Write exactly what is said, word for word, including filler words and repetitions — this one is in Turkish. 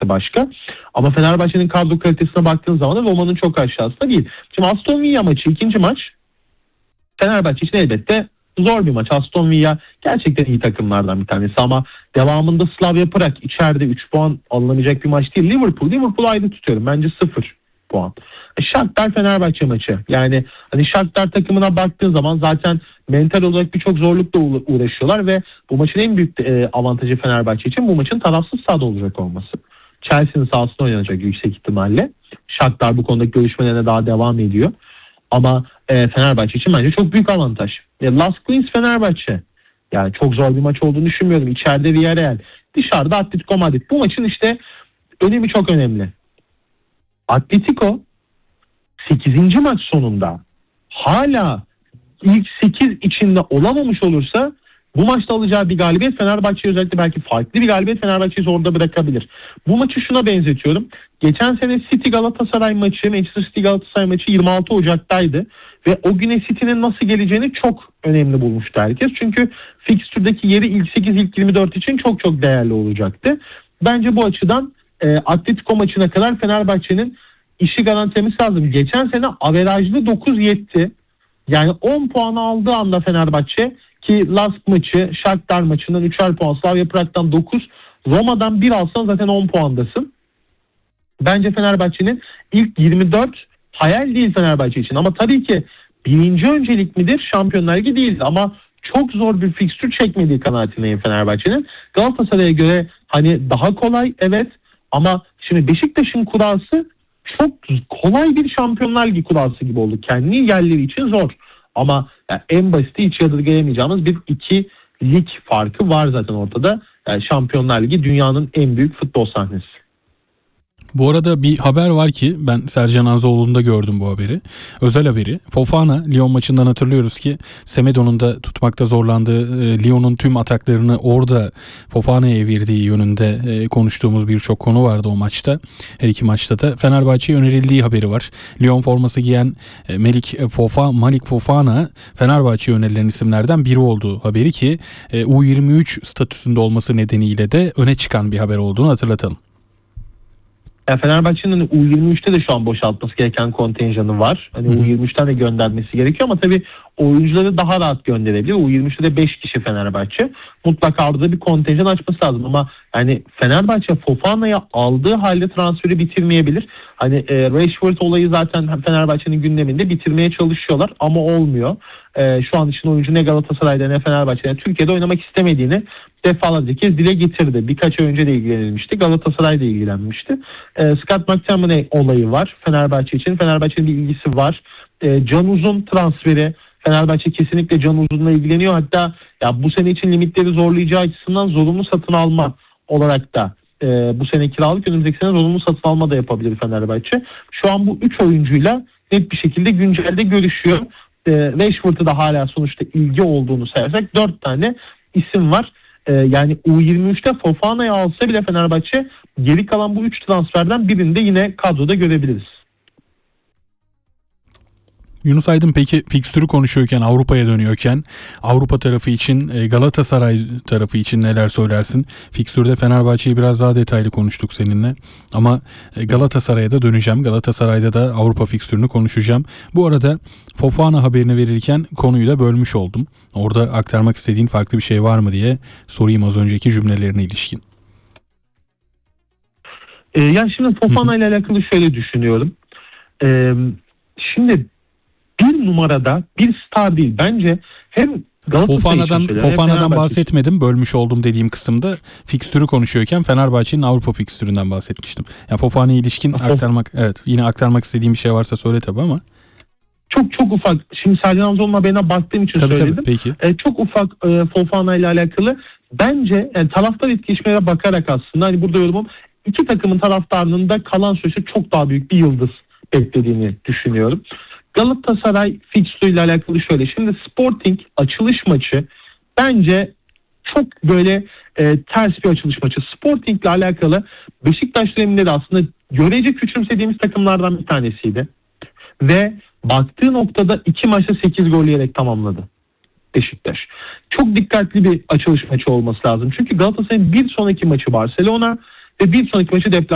kalitesi başka. Ama Fenerbahçe'nin kadro kalitesine baktığın zaman da Roma'nın çok aşağısında değil. Şimdi Aston Villa maçı, ikinci maç Fenerbahçe için elbette zor bir maç. Aston Villa gerçekten iyi takımlardan bir tanesi ama devamında Slavia Prag içeride üç puan alınamayacak bir maç değil. Liverpool, Liverpool'u ayrı tutuyorum. Bence sıfır puan. E, Shakhtar Fenerbahçe maçı. Yani hani Shakhtar takımına baktığın zaman zaten mental olarak birçok zorlukla uğraşıyorlar ve bu maçın en büyük e, avantajı Fenerbahçe için bu maçın tarafsız sahada olacak olması. Chelsea'nin sahasında oynanacak yüksek ihtimalle. Shakhtar bu konudaki görüşmelerine daha devam ediyor. Ama e, Fenerbahçe için bence çok büyük avantaj. E, Last Queens Fenerbahçe. Yani çok zor bir maç olduğunu düşünmüyorum. İçeride Villarreal, dışarıda Atletico Madrid. Bu maçın işte önemi çok önemli. Atletico sekizinci maç sonunda hala ilk sekiz içinde olamamış olursa bu maçta alacağı bir galibiyet Fenerbahçe'yi, özellikle belki farklı bir galibiyet Fenerbahçe'yi zorda bırakabilir. Bu maçı şuna benzetiyorum. Geçen sene City Galatasaray maçı, Manchester City Galatasaray maçı yirmi altı Ocak'taydı. Ve o güne City'nin nasıl geleceğini çok önemli bulmuştu herkes. Çünkü fikstürdeki yeri ilk sekiz, ilk yirmi dört için çok çok değerli olacaktı. Bence bu açıdan e, Atletico maçına kadar Fenerbahçe'nin işi garantilemesi lazım. Geçen sene averajlı dokuz yetti. Yani on puan aldığı anda Fenerbahçe, ki Lask maçı, Shakhtar maçından üçer puan, Slavia Prag'dan dokuz, Roma'dan bir alsan zaten on puandasın. Bence Fenerbahçe'nin ilk yirmi dört hayal değil Fenerbahçe için. Ama tabii ki birinci öncelik midir? Şampiyonlar Ligi değil ama çok zor bir fikstür çekmediği kanaatindeyim Fenerbahçe'nin. Galatasaray'a göre hani daha kolay, evet, ama şimdi Beşiktaş'ın kurası çok kolay bir Şampiyonlar Ligi kurası gibi oldu. Kendi yerleri için zor. Ama yani en basiti hiç yadırgayamayacağımız bir iki lig farkı var zaten ortada. Yani Şampiyonlar Ligi dünyanın en büyük futbol sahnesi. Bu arada bir haber var ki ben Sercan Azoğlu'nda gördüm bu haberi. Özel haberi. Fofana Lyon maçından hatırlıyoruz ki Semedo'nun da tutmakta zorlandığı e, Lyon'un tüm ataklarını orada Fofana'ya verdiği yönünde e, konuştuğumuz birçok konu vardı o maçta. Her iki maçta da Fenerbahçe'ye önerildiği haberi var. Lyon forması giyen e, Melik Fofa, Malik Fofana Fenerbahçe'ye önerilen isimlerden biri olduğu haberi ki e, U yirmi üç statüsünde olması nedeniyle de öne çıkan bir haber olduğunu hatırlatalım. Yani Fenerbahçe'nin U yirmi üçte de şu an boşaltması gereken kontenjanı var. Hani U yirmi üçten de göndermesi gerekiyor ama tabii oyuncuları daha rahat gönderebilir. U yirmi üçte de beş kişi Fenerbahçe. Mutlaka orada bir kontenjan açması lazım ama yani Fenerbahçe Fofana'ya aldığı halde transferi bitirmeyebilir. Hani e, Rashford olayı zaten Fenerbahçe'nin gündeminde, bitirmeye çalışıyorlar ama olmuyor. E, şu an için oyuncu ne Galatasaray'da ne Fenerbahçe'de, yani Türkiye'de oynamak istemediğini defalarca kez dile getirdi. Birkaç ay önce de ilgilenilmişti. Galatasaray da ilgilenmişti. E, Scott McTominay olayı var Fenerbahçe için. Fenerbahçe'nin bir ilgisi var. E, Can Uzun transferi. Fenerbahçe kesinlikle Can Uzun'la ilgileniyor. Hatta ya bu sene için limitleri zorlayacağı açısından zorunlu satın alma olarak da e, bu sene kiralık, önümüzdeki sene zorunlu satın alma da yapabilir Fenerbahçe. Şu an bu üç oyuncuyla net bir şekilde güncelde görüşüyor. E, Rashford'u da hala sonuçta ilgi olduğunu sayarsak dört tane isim var. E, yani U yirmi üçte Fofana'yı alsa bile Fenerbahçe geri kalan bu üç transferden birini de yine kadroda görebiliriz. Yunus Aydın, peki fikstürü konuşuyorken, Avrupa'ya dönüyorken Avrupa tarafı için, Galatasaray tarafı için neler söylersin? Fikstürde Fenerbahçe'yi biraz daha detaylı konuştuk seninle ama Galatasaray'a da döneceğim. Galatasaray'da da Avrupa fikstürünü konuşacağım. Bu arada Fofana haberini verirken konuyu da bölmüş oldum. Orada aktarmak istediğin farklı bir şey var mı diye sorayım az önceki cümlelerine ilişkin. Ee, yani şimdi Fofana ile alakalı şöyle düşünüyorum. Ee, şimdi bir numarada bir star değil. Bence hem Galatasaray Fofana'dan, için Fofana'dan bahsetmedim. Bölmüş oldum dediğim kısımda fikstürü konuşuyorken Fenerbahçe'nin Avrupa fikstüründen bahsetmiştim. Yani Fofana'ya ilişkin Fof- aktarmak, evet, yine aktarmak istediğim bir şey varsa söyle tabii ama. Çok çok ufak. Şimdi Sercan Hamzoğlu'nun haberine baktığım için tabii, söyledim. Tabii, peki. Ee, çok ufak e, Fofana ile alakalı. Bence yani taraftar etkileşmelere bakarak aslında hani burada yorumum, iki takımın taraftarının da kalan süresi çok daha büyük bir yıldız beklediğini düşünüyorum. Galatasaray fikstürüyle alakalı şöyle. Şimdi Sporting açılış maçı bence çok böyle e, ters bir açılış maçı. Sporting'le alakalı Beşiktaş döneminde de aslında görece küçümsediğimiz takımlardan bir tanesiydi. Ve baktığı noktada iki maçta sekiz gol yiyerek tamamladı Beşiktaş. Çok dikkatli bir açılış maçı olması lazım. Çünkü Galatasaray'ın bir sonraki maçı Barcelona ve bir sonraki maçı deplasman.